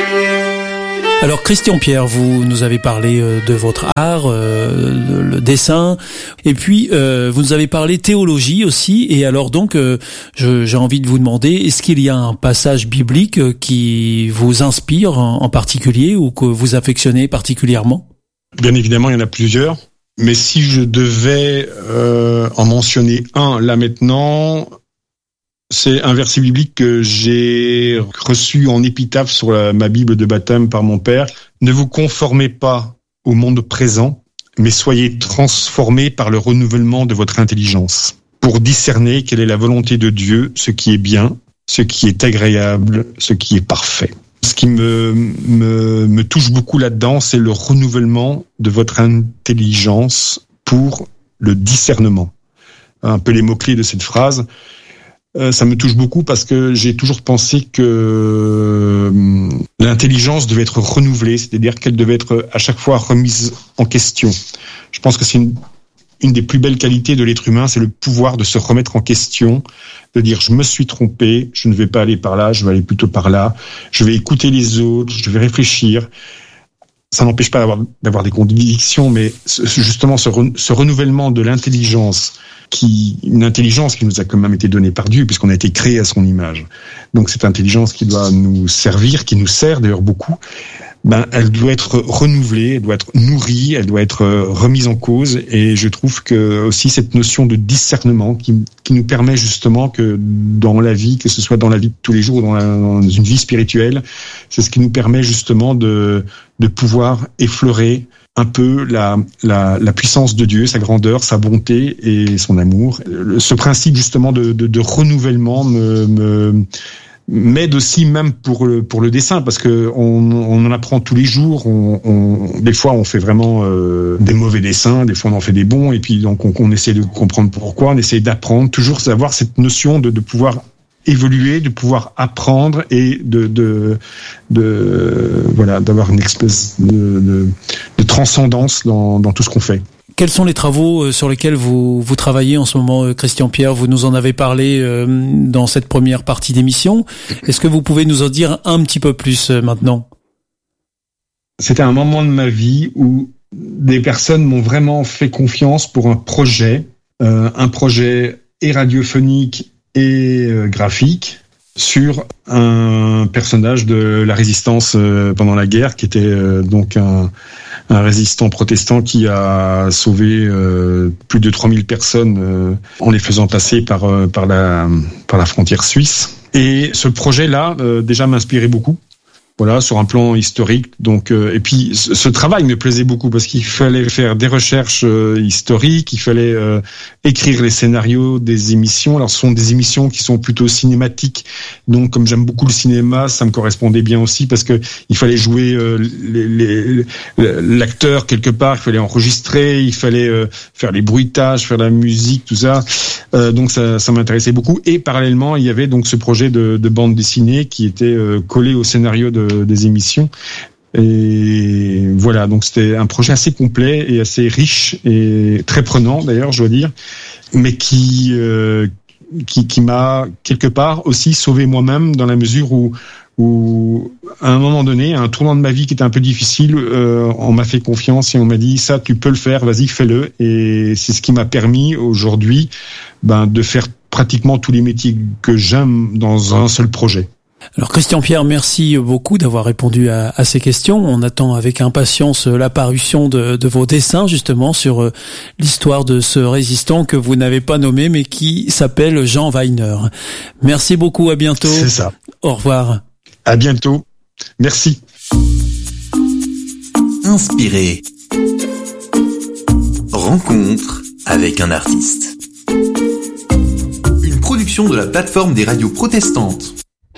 Alors Christian Pierre, vous nous avez parlé de votre art, le dessin, et puis vous nous avez parlé théologie aussi. Et alors donc, j'ai envie de vous demander, est-ce qu'il y a un passage biblique qui vous inspire en particulier ou que vous affectionnez particulièrement ? Bien évidemment, il y en a plusieurs. Mais si je devais en mentionner un là maintenant, c'est un verset biblique que j'ai reçu en épitaphe sur ma Bible de baptême par mon père. Ne vous conformez pas au monde présent, mais soyez transformés par le renouvellement de votre intelligence, pour discerner quelle est la volonté de Dieu, ce qui est bien, ce qui est agréable, ce qui est parfait. Ce qui me touche beaucoup là-dedans, c'est le renouvellement de votre intelligence pour le discernement. Un peu les mots-clés de cette phrase. Ça me touche beaucoup parce que j'ai toujours pensé que l'intelligence devait être renouvelée, c'est-à-dire qu'elle devait être à chaque fois remise en question. Je pense que c'est une des plus belles qualités de l'être humain, c'est le pouvoir de se remettre en question, de dire je me suis trompé, je ne vais pas aller par là, je vais aller plutôt par là, je vais écouter les autres, je vais réfléchir. Ça n'empêche pas d'avoir des convictions, mais justement ce renouvellement de l'intelligence, une intelligence qui nous a quand même été donnée par Dieu, puisqu'on a été créé à son image. Donc cette intelligence qui doit nous servir, qui nous sert d'ailleurs beaucoup, elle doit être renouvelée, elle doit être nourrie, elle doit être remise en cause. Et je trouve que aussi cette notion de discernement qui nous permet justement que dans la vie, que ce soit dans la vie de tous les jours, dans une vie spirituelle, c'est ce qui nous permet justement de pouvoir effleurer un peu la puissance de Dieu, sa grandeur, sa bonté et son amour. Ce principe justement de renouvellement m'aide aussi même pour le dessin, parce que on en apprend tous les jours. Des fois on fait vraiment des mauvais dessins, des fois on en fait des bons, et puis donc on essaie de comprendre pourquoi, on essaie d'apprendre, toujours avoir cette notion de pouvoir évoluer, de pouvoir apprendre et voilà, d'avoir une espèce de transcendance dans tout ce qu'on fait. Quels sont les travaux sur lesquels vous travaillez en ce moment, Christian Pierre ? Vous nous en avez parlé dans cette première partie d'émission. Est-ce que vous pouvez nous en dire un petit peu plus maintenant ? C'était un moment de ma vie où des personnes m'ont vraiment fait confiance pour un projet et radiophonique et graphique sur un personnage de la résistance pendant la guerre, qui était donc un résistant protestant qui a sauvé plus de 3000 personnes en les faisant passer par la frontière suisse. Et ce projet-là déjà m'inspirait beaucoup. Voilà, sur un plan historique. Donc, et puis ce travail me plaisait beaucoup parce qu'il fallait faire des recherches historiques, il fallait écrire les scénarios des émissions. Alors, ce sont des émissions qui sont plutôt cinématiques. Donc, comme j'aime beaucoup le cinéma, ça me correspondait bien aussi parce que il fallait jouer l'acteur quelque part, il fallait enregistrer, il fallait faire les bruitages, faire la musique, tout ça. Donc, ça m'intéressait beaucoup. Et parallèlement, il y avait donc ce projet de bande dessinée qui était collé au scénario des émissions. Et voilà, donc c'était un projet assez complet et assez riche et très prenant d'ailleurs, je dois dire, mais qui m'a quelque part aussi sauvé moi-même, dans la mesure où à un moment donné, à un tournant de ma vie qui était un peu difficile, on m'a fait confiance et on m'a dit ça, tu peux le faire, vas-y, fais-le. Et c'est ce qui m'a permis aujourd'hui de faire pratiquement tous les métiers que j'aime dans un seul projet. Alors Christian Pierre, merci beaucoup d'avoir répondu à ces questions. On attend avec impatience la parution de vos dessins justement sur l'histoire de ce résistant que vous n'avez pas nommé mais qui s'appelle Jean Weiner. Merci beaucoup, à bientôt. C'est ça. Au revoir. À bientôt. Merci. Inspiré. Rencontre avec un artiste. Une production de la plateforme des radios protestantes.